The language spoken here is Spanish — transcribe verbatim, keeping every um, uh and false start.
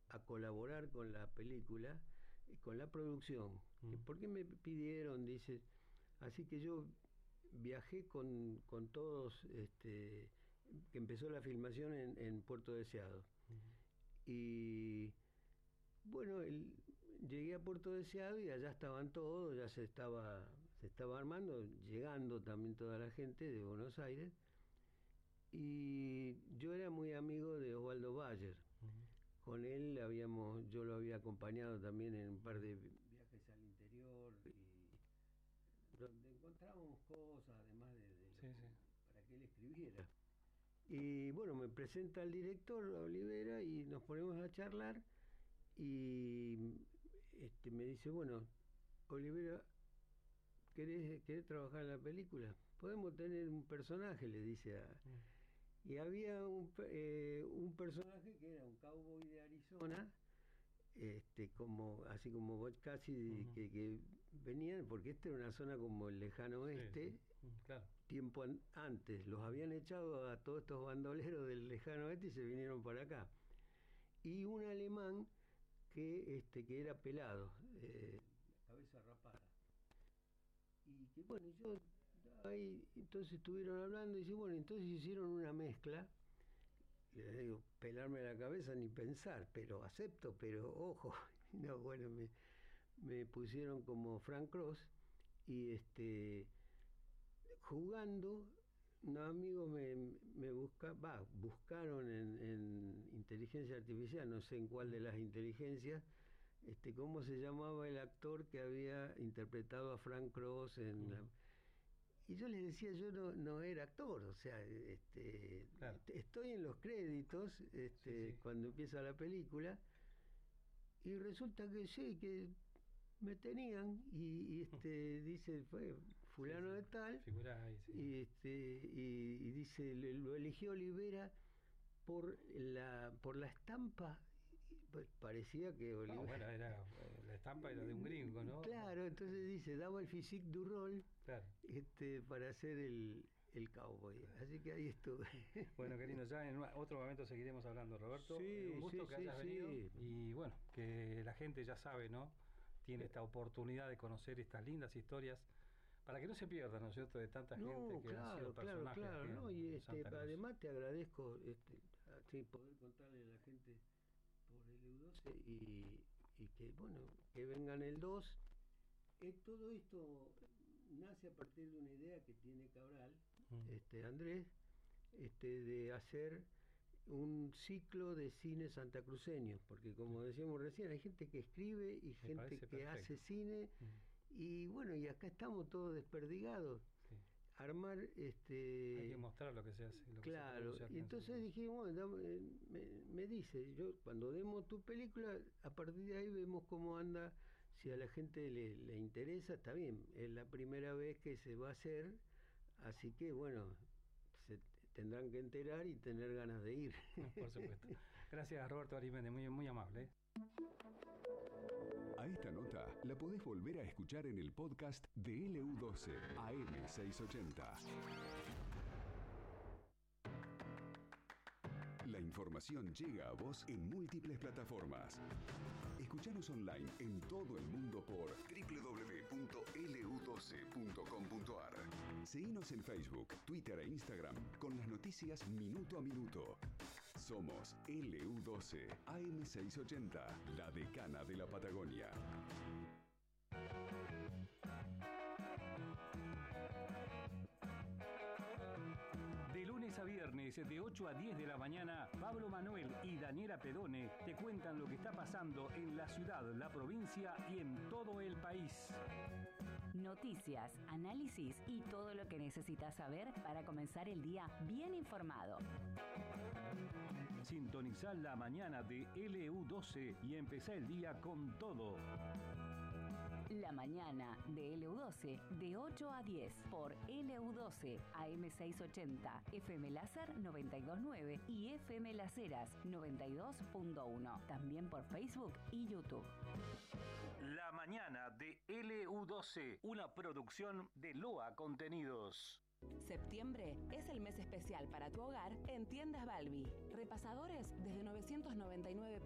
a colaborar con la película, con la producción. Mm. ¿Por qué me pidieron? Dice, así que yo viajé con, con todos, este, que empezó la filmación en, en Puerto Deseado. Mm. Y bueno, el, llegué a Puerto Deseado y allá estaban todos, ya se estaba, se estaba armando, llegando también toda la gente de Buenos Aires. Y yo era muy amigo de Osvaldo Bayer. Uh-huh. Con él habíamos, yo lo había acompañado también en un par de viajes al interior y donde encontrábamos cosas además de, de sí, sí. para que él escribiera. Y bueno, me presenta el director Olivera y nos ponemos a charlar y este me dice, bueno, Olivera, ¿querés, querés trabajar en la película? Podemos tener un personaje, le dice a... Mm. Y había un, eh, un personaje que era un cowboy de Arizona, este, como, así como vos casi, uh-huh. que, que venían, porque esta era una zona como el lejano oeste, sí, sí. Claro. Tiempo an, antes, los habían echado a todos estos bandoleros del lejano oeste y se vinieron para acá. Y un alemán que, este, que era pelado, eh, cabeza rapada. Y que bueno, yo... ahí entonces estuvieron hablando y dice, bueno, entonces hicieron una mezcla. Y les digo, pelarme la cabeza ni pensar, pero acepto, pero ojo. No, bueno, me, me pusieron como Frank Cross y este jugando, unos amigos me, me busca, va, buscaron en, en inteligencia artificial, no sé en cuál de las inteligencias, este cómo se llamaba el actor que había interpretado a Frank Cross en... Mm. La, y yo les decía, yo no, no era actor, o sea, este, claro. estoy en los créditos este, sí, sí. cuando empieza la película, y resulta que sí, que me tenían, y, y este dice, fue fulano sí, sí. de tal, ahí, sí. y, este, y, y dice, lo eligió Olivera por la, por la estampa. Pues parecía que Olivera... No, bueno, era, la estampa era de un gringo, ¿no? Claro, entonces dice, daba el physique du rol, claro. este, para hacer el, el cowboy. Así que ahí estuve. Bueno, querido, ya en otro momento seguiremos hablando, Roberto. Sí, un gusto sí, que sí, hayas sí. venido. Y bueno, que la gente ya sabe, ¿no? Tiene esta oportunidad de conocer estas lindas historias para que no se pierdan, ¿no es cierto?, de tanta no, gente que claro, han sido claro, personajes. Claro, no, y este, además te agradezco este, así poder contarle a la gente por el U doce y, y que, bueno, que vengan el dos. Eh, todo esto nace a partir de una idea que tiene Cabral, mm. este, Andrés, este, de hacer un ciclo de cine santacruceño, porque como decíamos recién, hay gente que escribe y Me gente que perfecto. hace cine, mm. y bueno, y acá estamos todos desperdigados. Sí. Armar este hay que mostrar lo que se hace, lo claro, que se y entonces dijimos, bueno, me, me dice, yo cuando demos tu película, a partir de ahí vemos cómo anda, si a la gente le, le interesa, está bien, es la primera vez que se va a hacer, así que bueno, se tendrán que enterar y tener ganas de ir. Por supuesto. Gracias, Roberto Arismendi, muy, muy amable. ¿eh? A esta nota la podés volver a escuchar en el podcast de L U doce A M seiscientos ochenta. La información llega a vos en múltiples plataformas. Escuchanos online en todo el mundo por doble u doble u doble u punto L U doce punto com punto A R. Seguinos en Facebook, Twitter e Instagram con las noticias minuto a minuto. Somos L U doce A M seiscientos ochenta, la decana de la Patagonia. De lunes a viernes, de ocho a diez de la mañana, Pablo Manuel y Daniela Pedone te cuentan lo que está pasando en la ciudad, la provincia y en todo el país. Noticias, análisis y todo lo que necesitas saber para comenzar el día bien informado. Sintonizá la mañana de L U doce y empezá el día con todo. La mañana de L U doce de ocho a diez por L U doce A M seiscientos ochenta, F M Láser noventa y dos punto nueve y F M Las Heras noventa y dos punto uno. También por Facebook y YouTube. La mañana de L U doce, una producción de L O A Contenidos. Septiembre es el mes especial para tu hogar en Tiendas Balbi. Repasadores desde novecientos noventa y nueve